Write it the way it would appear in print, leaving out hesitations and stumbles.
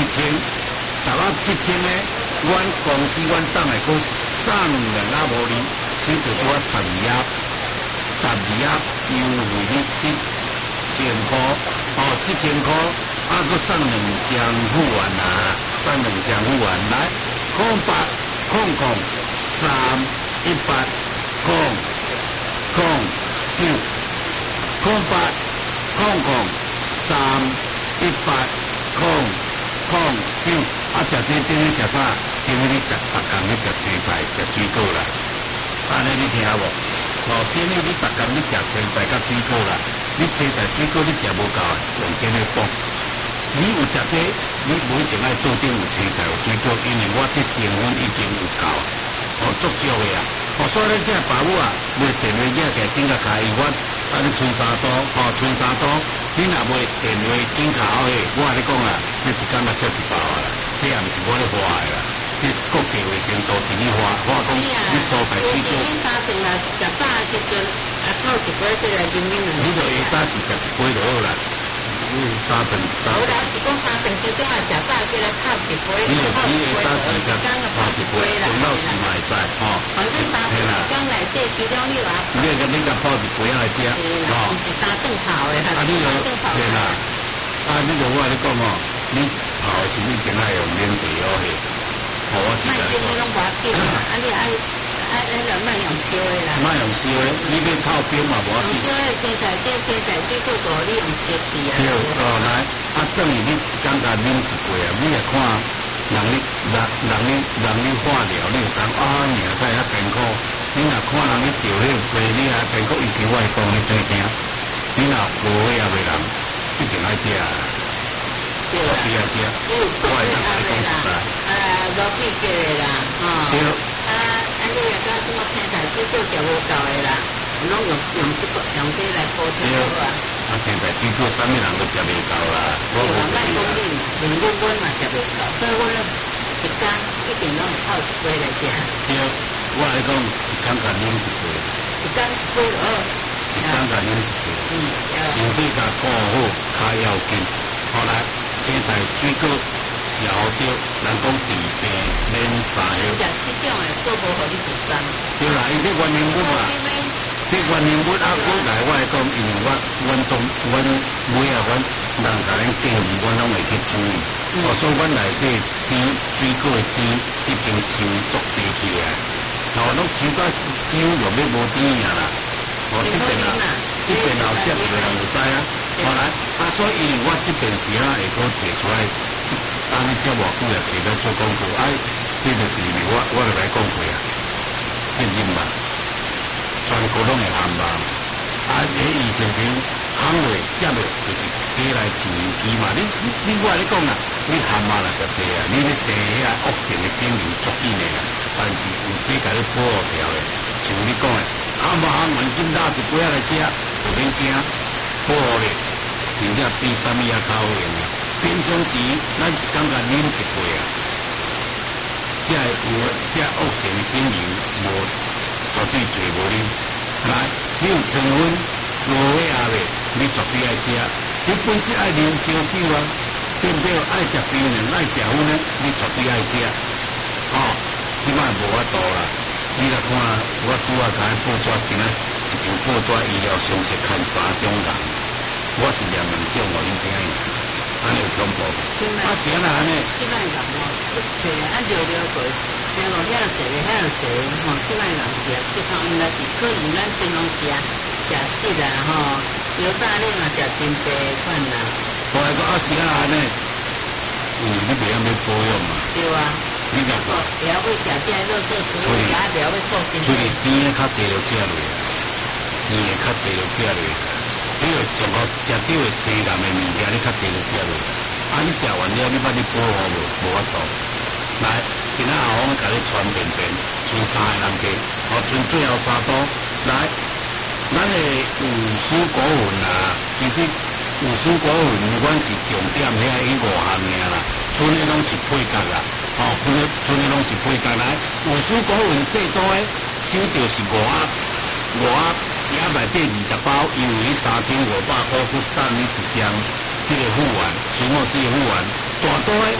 7000呢，阮公司阮党来去送两啊无哩，先就拄啊12优惠你7000块，7000块，佮送2箱护丸啊，送2箱护丸来，08003800食这等于食啥？等于你逐工你食青菜、食水果啦。安尼你听无？等于你逐工你食青菜甲水果啦。你青菜、水果你食无够啊，用这个补。你有食这，你不一定爱做顶有青菜有水果，因为我这成分已经有够，足足的啊。所以咱这爸母啊，卖电话仔个顶个开医院，你剩3组，剩3组，你若卖电话顶卡好个，我跟你讲啦，这一工嘛接1包啊啦。这也毋是我咧花的啦，这国际卫生组织你花讲，你所在水果。 你3顿啊，食饱的时阵泡一杯过来啉啉两。 你就下早时食一杯就好啦。3顿。 我老是讲3顿时钟啊，食饱过来泡一杯。 你下早时食泡一杯，中昼时嘛会使， 反正3顿时钟内底其中你话。 你甲泡一杯来食， 毋是3顿泡的， 你就对啦。你就我跟你讲你泡是你定爱用冷茶嘿，我知道。 卖冰的拢无要紧啦，你莫用烧的啦。 莫用烧的，你要泡冰嘛无要紧。 用烧的青菜水果就你用烧去啊。 对，来，等于你感觉啉一杯啊，你也看人你化疗，你有讲命太遐艰苦，你若看人你调迄杯，你遐艰苦，尤其我讲你最惊，你若无也袂人，一定爱食啊。 对啦， 必要食，我会当甲你讲实在。 罗皮过的啦， 对。 你也讲什么青菜水果食无够的啦，拢用这来补充好啊。 青菜水果啥物人都食袂够啦。 对啦，莫讲你，连阮嘛食袂够，所以阮咧一工一定拢泡一杯来食。 对，我来讲一工甲啉一杯。 一工一杯哦。 一工甲啉一杯。身体甲顾好，较要紧。后来。青菜水果嚼着，人讲治病免三药。 食这种的都无互你受伤。 对啦，伊这原因物嘛，这原因物我来我来讲，因为阮每啊阮人甲咱建议，阮拢会去注意。所以阮内底甜水果的甜已经抽足济起来，拢抽到酒又要无甜啊啦。这边后接一个人就知啊。后来所以因为我这边时会可提出来，你这偌久也提来做广告，这就是因为我就来讲过啊，这人嘛，全国拢会含嘛，疫情前行话接落就是过来一年期嘛，你我来讲啦，你含嘛啦实济啊，你咧生遐恶性的肿瘤足紧的啦，但是有这甲你保护条的，像你讲的，含完紧拉一杯来食，有免惊。保护力真正比啥物也较好用啊！平常时咱一工甲啉一杯啊，这恶性的肿瘤无绝对做无啉。来，你有糖分、高血压的，你绝对爱食。你本身爱啉烧酒啊，对不对？爱食冰凉、爱食粉呢，你绝对爱食。即摆无法度啦。你来看，我拄仔甲伊报纸今仔一张报纸医疗详细看3种人，我是2种互恁听的，安尼有恐怖。是安那安尼？ 即摆人找聊过，听讲遐坐咧，遐坐即摆人是这方面是可能咱平常时食食啦油炸类嘛食真济款啦。 我来讲是安尼，你袂晓要保养嘛？ 对啊。 你讲过， 不要为食这垃圾食物，也不要为顾身体。 就是甜的较济就食落，甜的较济就食落。你要上好食到的生冷的物件，你较济就食落。你食完了，你把你保护无法度。来，今仔后我甲你传便便，剩3个人计，剩最后3组。来，咱的有蔬果粉啊，其实有蔬果粉不管是重点遐伊5项尔啦，剩的拢是配角啦。剩的拢是配角来，有蔬果粉细组的，收就是5盒内底20包，因为你3500块去送你一箱，这个护丸，全部是护丸，大组的